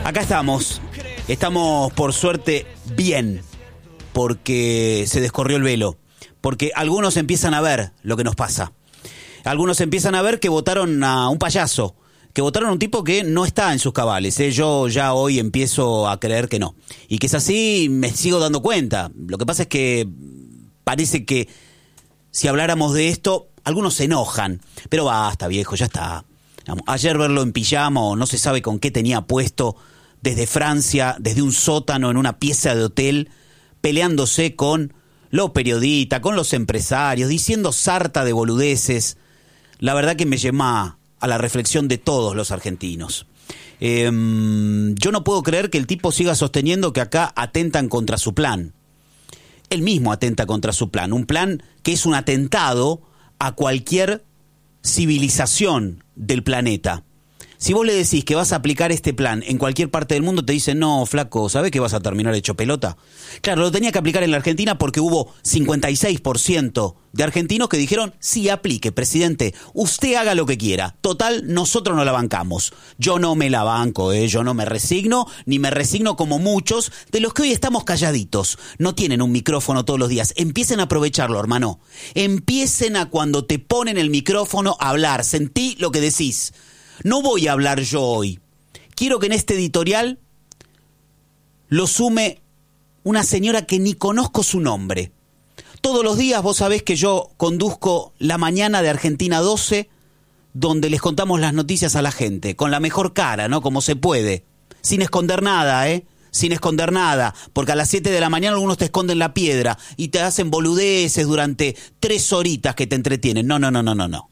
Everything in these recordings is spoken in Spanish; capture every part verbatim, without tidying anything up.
Acá estamos, estamos por suerte bien, porque se descorrió el velo, porque algunos empiezan a ver lo que nos pasa. Algunos empiezan a ver que votaron a un payaso, que votaron a un tipo que no está en sus cabales. ¿eh? Yo ya hoy empiezo a creer que no. Y que es así, me sigo dando cuenta. Lo que pasa es que parece que si habláramos de esto, algunos se enojan. Pero basta, viejo, ya está. Ayer verlo en pijama o no se sabe con qué tenía puesto, desde Francia, desde un sótano en una pieza de hotel, peleándose con los periodistas, con los empresarios, diciendo sarta de boludeces. La verdad que me llama a la reflexión de todos los argentinos. Eh, yo no puedo creer que el tipo siga sosteniendo que acá atentan contra su plan. Él mismo atenta contra su plan, un plan que es un atentado a cualquier civilización del planeta. Si vos le decís que vas a aplicar este plan en cualquier parte del mundo, te dicen, no, flaco, ¿sabés que vas a terminar hecho pelota? Claro, lo tenía que aplicar en la Argentina porque hubo cincuenta y seis por ciento de argentinos que dijeron, sí, aplique, presidente, usted haga lo que quiera. Total, nosotros no la bancamos. Yo no me la banco, ¿eh? Yo no me resigno, ni me resigno como muchos de los que hoy estamos calladitos. No tienen un micrófono todos los días. Empiecen a aprovecharlo, hermano. Empiecen a cuando te ponen el micrófono a hablar. Sentí lo que decís. No voy a hablar yo hoy. Quiero que en este editorial lo sume una señora que ni conozco su nombre. Todos los días vos sabés que yo conduzco La Mañana de Argentina doce, donde les contamos las noticias a la gente, con la mejor cara, ¿no? Como se puede. Sin esconder nada, ¿eh? Sin esconder nada. Porque a las siete de la mañana algunos te esconden la piedra y te hacen boludeces durante tres horitas que te entretienen. No, no, no, no, no, no.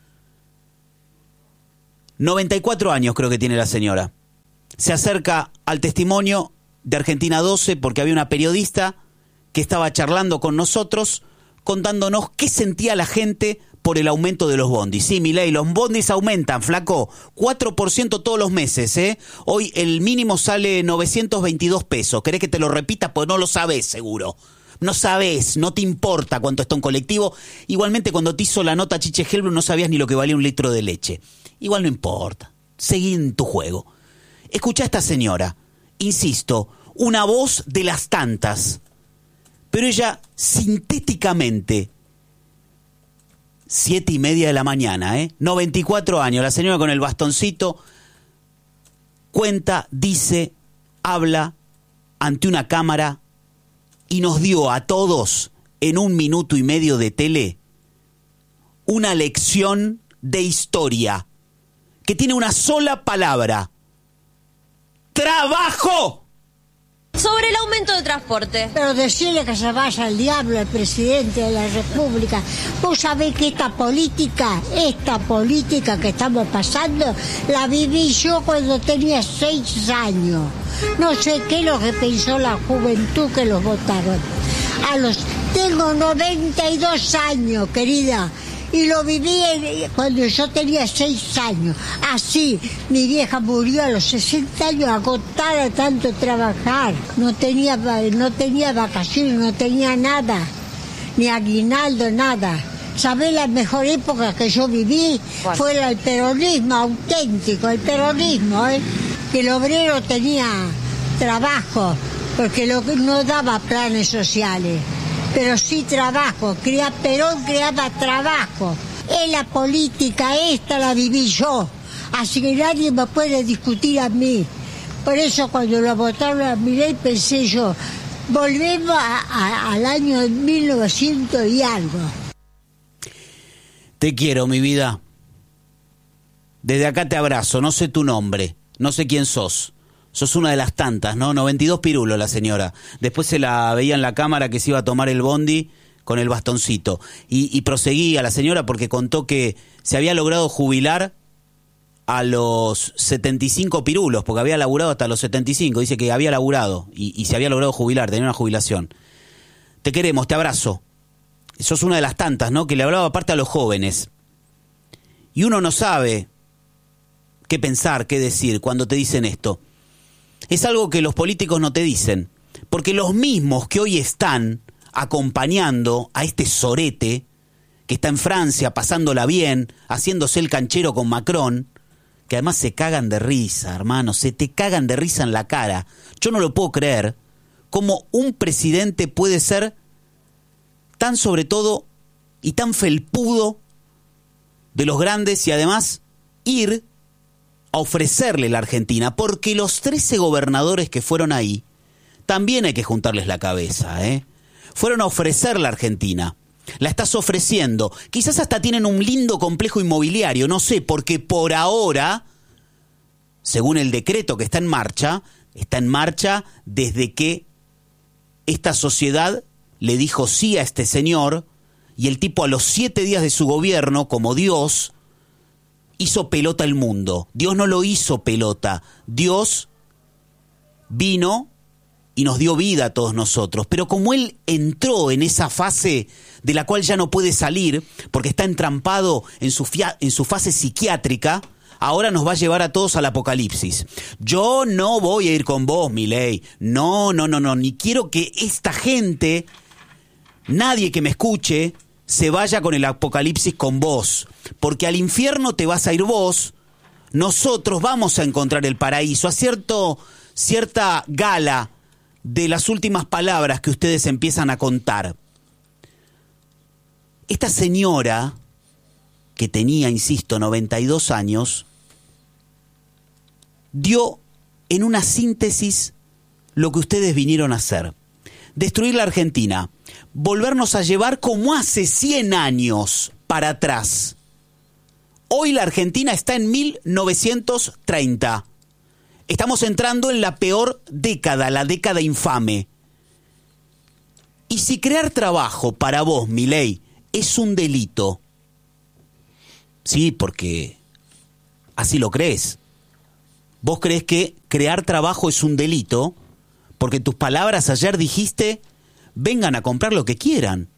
noventa y cuatro años creo que tiene la señora. Se acerca al testimonio de Argentina doce porque había una periodista que estaba charlando con nosotros, contándonos qué sentía la gente por el aumento de los bondis. Sí, Milei, los bondis aumentan, flaco, cuatro por ciento todos los meses, ¿eh? Hoy el mínimo sale novecientos veintidós pesos. ¿Querés que te lo repita? Pues no lo sabés, seguro. No sabés, no te importa cuánto está un colectivo. Igualmente cuando te hizo la nota Chiche Helblum no sabías ni lo que valía un litro de leche. Igual no importa, seguí en tu juego. Escuchá a esta señora, insisto, una voz de las tantas, pero ella sintéticamente, siete y media de la mañana, ¿eh? noventa y cuatro años, la señora con el bastoncito, cuenta, dice, habla ante una cámara y nos dio a todos, en un minuto y medio de tele, una lección de historia que tiene una sola palabra: ¡trabajo! Sobre el aumento de transporte. Pero decirle que se vaya al diablo el presidente de la República. Vos sabés que esta política, esta política que estamos pasando, la viví yo cuando tenía seis años. No sé qué es lo que pensó la juventud que los votaron. A los tengo noventa y dos años, querida. Y lo viví cuando yo tenía seis años. Así, mi vieja murió a los sesenta años, agotada de tanto trabajar. No tenía, no tenía vacaciones, no tenía nada. Ni aguinaldo, nada. ¿Sabés la mejor época que yo viví? ¿Cuál? Fue el peronismo auténtico, el peronismo, ¿eh? Que el obrero tenía trabajo, porque lo, no daba planes sociales. Pero sí trabajo, crea, Perón creaba trabajo. Es la política, esta la viví yo. Así que nadie me puede discutir a mí. Por eso cuando lo votaron a Milei pensé yo, volvemos a, a, al año mil novecientos y algo. Te quiero, mi vida. Desde acá te abrazo, no sé tu nombre, no sé quién sos. Sos una de las tantas, ¿no? noventa y dos pirulos la señora. Después se la veía en la cámara que se iba a tomar el bondi con el bastoncito. Y, y proseguía la señora porque contó que se había logrado jubilar a los setenta y cinco pirulos, porque había laburado hasta los setenta y cinco. Dice que había laburado y, y se había logrado jubilar, tenía una jubilación. Te queremos, te abrazo. Sos una de las tantas, ¿no? Que le hablaba aparte a los jóvenes. Y uno no sabe qué pensar, qué decir cuando te dicen esto. Es algo que los políticos no te dicen, porque los mismos que hoy están acompañando a este sorete que está en Francia pasándola bien, haciéndose el canchero con Macron, que además se cagan de risa, hermano, se te cagan de risa en la cara. Yo no lo puedo creer, cómo un presidente puede ser tan sobre todo y tan felpudo de los grandes y además ir a ofrecerle la Argentina, porque los trece gobernadores que fueron ahí, también hay que juntarles la cabeza, ¿eh? Fueron a ofrecer la Argentina. La estás ofreciendo. Quizás hasta tienen un lindo complejo inmobiliario, no sé, porque por ahora, según el decreto que está en marcha, está en marcha desde que esta sociedad le dijo sí a este señor y el tipo a los siete días de su gobierno, como Dios, hizo pelota el mundo. Dios no lo hizo pelota. Dios vino y nos dio vida a todos nosotros. Pero como él entró en esa fase de la cual ya no puede salir, porque está entrampado en su, fia- en su fase psiquiátrica, ahora nos va a llevar a todos al apocalipsis. Yo no voy a ir con vos, Milei. No, no, no, no. Ni quiero que esta gente, nadie que me escuche, se vaya con el apocalipsis con vos. Porque al infierno te vas a ir vos. Nosotros vamos a encontrar el paraíso. A cierto, cierta gala de las últimas palabras que ustedes empiezan a contar. Esta señora, que tenía, insisto, noventa y dos años, dio en una síntesis lo que ustedes vinieron a hacer. Destruir la Argentina, volvernos a llevar como hace cien años para atrás. Hoy la Argentina está en mil novecientos treinta. Estamos entrando en la peor década, la década infame. Y si crear trabajo para vos, Milei, es un delito, sí, porque así lo crees. Vos crees que crear trabajo es un delito porque en tus palabras ayer dijiste, vengan a comprar lo que quieran.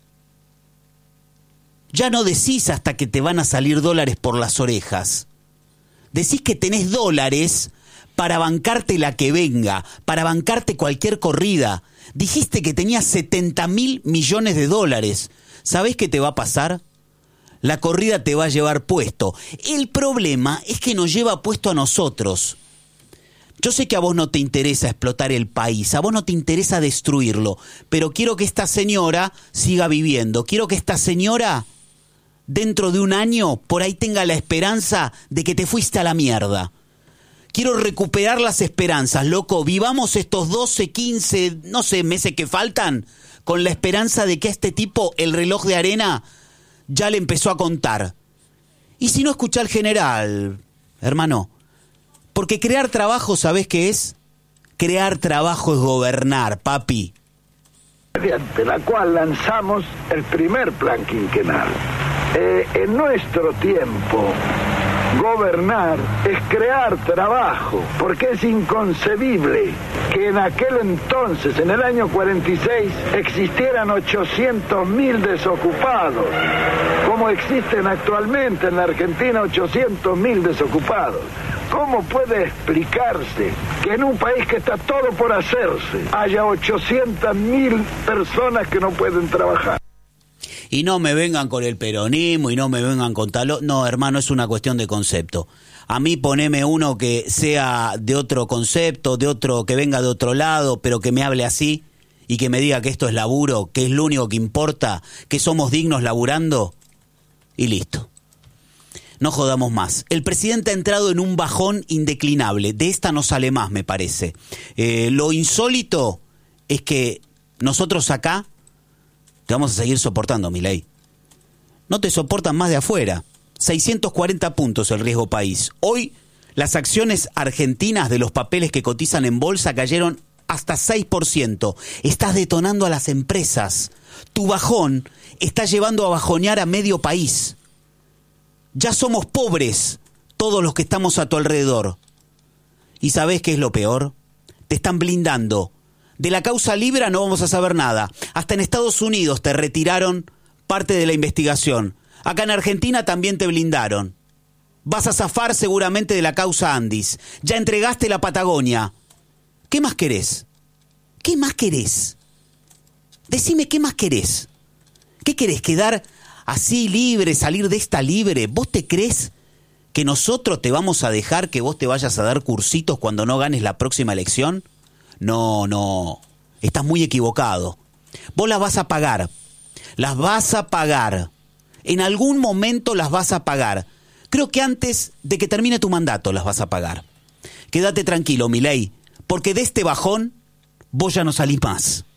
Ya no decís hasta que te van a salir dólares por las orejas. Decís que tenés dólares para bancarte la que venga, para bancarte cualquier corrida. Dijiste que tenías setenta mil millones de dólares. ¿Sabés qué te va a pasar? La corrida te va a llevar puesto. El problema es que nos lleva puesto a nosotros. Yo sé que a vos no te interesa explotar el país, a vos no te interesa destruirlo, pero quiero que esta señora siga viviendo. Quiero que esta señora, dentro de un año, por ahí tenga la esperanza de que te fuiste a la mierda. Quiero recuperar las esperanzas, loco. Vivamos estos doce, quince, no sé, meses que faltan con la esperanza de que a este tipo el reloj de arena ya le empezó a contar. Y si no, escucha al general, hermano. Porque crear trabajo, ¿sabés qué es? Crear trabajo es gobernar, papi. Mediante la cual lanzamos el primer plan quinquenal. Eh, en nuestro tiempo, gobernar es crear trabajo, porque es inconcebible que en aquel entonces, en el año cuarenta y seis, existieran ochocientos mil desocupados, como existen actualmente en la Argentina ochocientos mil desocupados. ¿Cómo puede explicarse que en un país que está todo por hacerse haya ochocientas mil personas que no pueden trabajar? Y no me vengan con el peronismo y no me vengan con tal... No, hermano, es una cuestión de concepto. A mí poneme uno que sea de otro concepto, de otro, que venga de otro lado, pero que me hable así y que me diga que esto es laburo, que es lo único que importa, que somos dignos laburando y listo. No jodamos más. El presidente ha entrado en un bajón indeclinable. De esta no sale más, me parece. Eh, lo insólito es que nosotros acá te vamos a seguir soportando, Milei. No te soportan más de afuera. seiscientos cuarenta puntos el riesgo país. Hoy las acciones argentinas de los papeles que cotizan en bolsa cayeron hasta seis por ciento. Estás detonando a las empresas. Tu bajón está llevando a bajonear a medio país. Ya somos pobres todos los que estamos a tu alrededor. ¿Y sabés qué es lo peor? Te están blindando. De la causa Libra no vamos a saber nada. Hasta en Estados Unidos te retiraron parte de la investigación. Acá en Argentina también te blindaron. Vas a zafar seguramente de la causa Andis. Ya entregaste la Patagonia. ¿Qué más querés? ¿Qué más querés? Decime, ¿qué más querés? ¿Qué querés? ¿Quedar así libre, salir de esta libre? ¿Vos te crees que nosotros te vamos a dejar que vos te vayas a dar cursitos cuando no ganes la próxima elección? No, no, estás muy equivocado. Vos las vas a pagar, las vas a pagar. En algún momento las vas a pagar. Creo que antes de que termine tu mandato las vas a pagar. Quédate tranquilo, Milei, porque de este bajón vos ya no salís más.